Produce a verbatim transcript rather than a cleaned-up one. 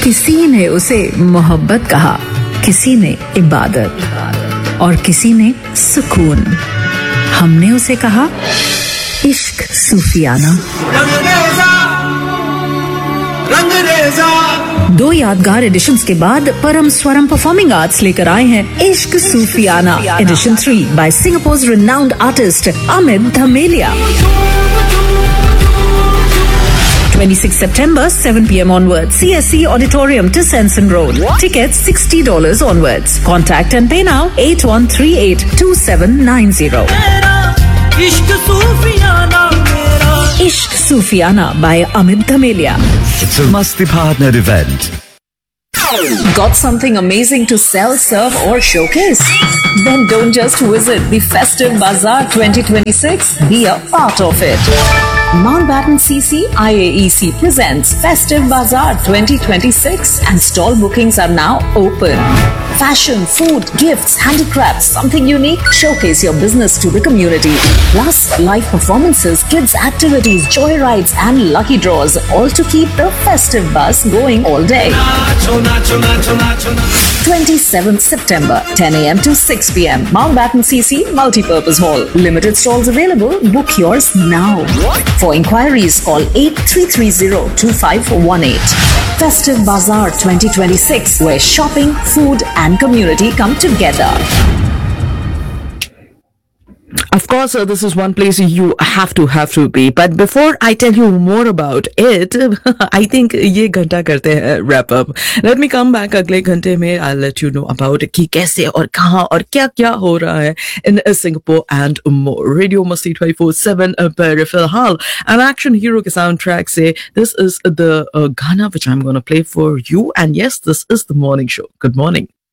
किसी ने उसे मोहब्बत कहा, किसी ने इबादत और किसी ने सुकून। हमने उसे कहा इश्क सूफियाना। दो यादगार एडिशंस के बाद परम स्वरम परफॉर्मिंग आर्ट्स लेकर आए हैं इश्क सूफियाना addition three by सिंगापुर's renowned artist Amit धमेलिया। twenty-sixth September, seven p m onwards, C S C Auditorium to Sensen Road. Tickets sixty dollars onwards. Contact and pay now eight one three eight two seven nine zero. Ishq Sufiana by Amit Dhamelia. It's a Masti Partner event. Got something amazing to sell, serve or showcase? Then don't just visit the Festive Bazaar twenty twenty-six, be a part of it. Mountbatten C C I A E C presents Festive Bazaar twenty twenty-six and stall bookings are now open. Fashion, food, gifts, handicrafts, something unique. Showcase your business to the community. Plus, live performances, kids activities, joyrides and lucky draws, all to keep the festive buzz going all day. twenty-seventh September, ten a m to six p m Mountbatten C C Multipurpose Hall. Limited stalls available. Book yours now. For inquiries, call eight three three zero two five one eight. Festive Bazaar twenty twenty-six, where shopping, food and community come together. Of course, uh, this is one place you have to have to be. But before I tell you more about it, I think ये घंटा करते हैं wrap up. Let me come back अगले घंटे में. I'll let you know about कि कैसे और कहाँ और क्या क्या हो रहा है in Singapore and more. Radio Masti twenty-four seven पर फिलहाल an action hero के soundtrack से this is the uh, Ghana which I'm going to play for you. And yes, this is the morning show. Good morning.